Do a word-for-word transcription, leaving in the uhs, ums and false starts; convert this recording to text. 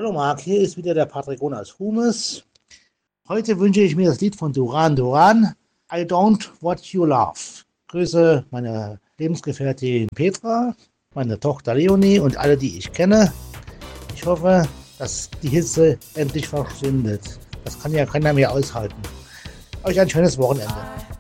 Hallo Marc, hier ist wieder der Patrick aus Humes. Heute wünsche ich mir das Lied von Duran Duran, I Don't What You Love. Grüße meine Lebensgefährtin Petra, meine Tochter Leonie und alle, die ich kenne. Ich hoffe, dass die Hitze endlich verschwindet. Das kann ja keiner mehr aushalten. Euch ein schönes Wochenende.